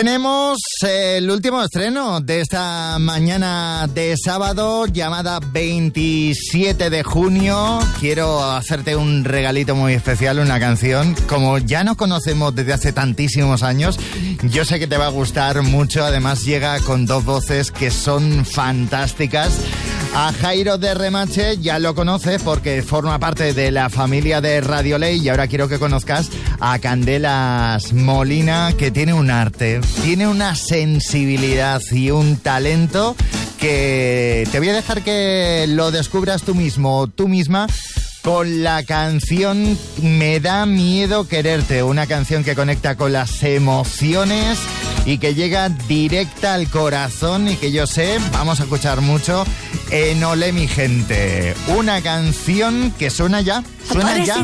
Tenemos el último estreno de esta mañana de sábado, llamada 27 de junio. Quiero hacerte un regalito muy especial, una canción. Como ya nos conocemos desde hace tantísimos años, yo sé que te va a gustar mucho. Además llega con dos voces que son fantásticas. A Jairo de Remache ya lo conoces porque forma parte de la familia de Radio Ley, y ahora quiero que conozcas a Candelas Molina, que tiene un arte, tiene una sensibilidad y un talento que te voy a dejar que lo descubras tú mismo o tú misma con la canción Me da miedo quererte, una canción que conecta con las emociones y que llega directa al corazón y que yo sé, vamos a escuchar mucho en Olé mi gente. Una canción que suena ya,